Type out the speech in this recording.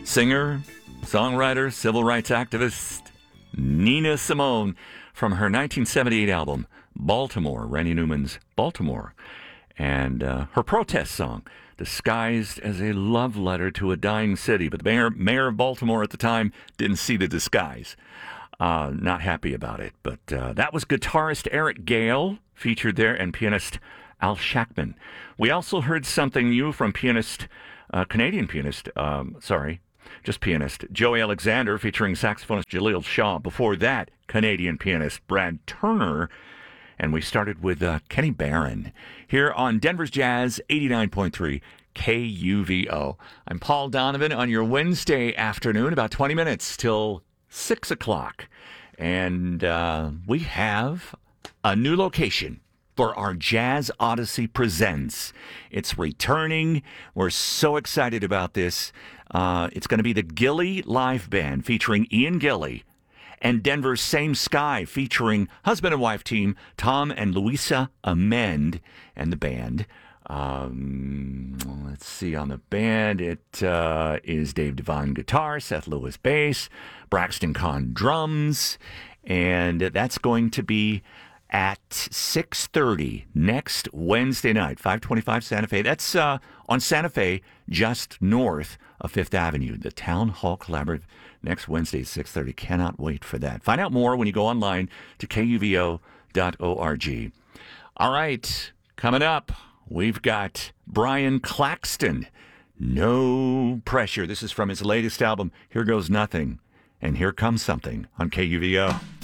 Singer, songwriter, civil rights activist Nina Simone from her 1978 album, Baltimore, Randy Newman's Baltimore, and her protest song, disguised as a love letter to a dying city. But the mayor of Baltimore at the time didn't see the disguise. Not happy about it. But that was guitarist Eric Gale, featured there, and pianist Al Shackman. We also heard something new from Canadian pianist, Joey Alexander, featuring saxophonist Jaleel Shaw. Before that, Canadian pianist Brad Turner. And we started with Kenny Barron here on Denver's Jazz 89.3 KUVO. I'm Paul Donovan on your Wednesday afternoon, about 20 minutes till 6 o'clock. And we have a new location for our Jazz Odyssey Presents. It's returning. We're so excited about this. It's going to be the Gilly Live Band featuring Ian Gilly, and Denver's Same Sky featuring husband and wife team Tom and Louisa Amend and the band. Let's see, on the band it is Dave Devine guitar, Seth Lewis bass, Braxton Kahn drums, and that's going to be at 6:30 next Wednesday night, 525 Santa Fe. That's on Santa Fe, just north of Fifth Avenue, the Town Hall Collaborative, next Wednesday at 6:30. Cannot wait for that. Find out more when you go online to kuvo.org. All right, coming up, we've got Brian Claxton, No Pressure. This is from his latest album, Here Goes Nothing, and Here Comes Something on KUVO.